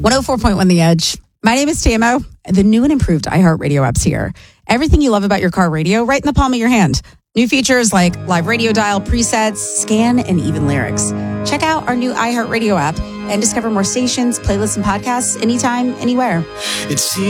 104.1 The Edge. My name is Tamo. The new and improved iHeartRadio app's here. Everything you love about your car radio right in the palm of your hand. New features like live radio dial, presets, scan, and even lyrics. Check out our new iHeartRadio app and discover more stations, playlists, and podcasts anytime, anywhere.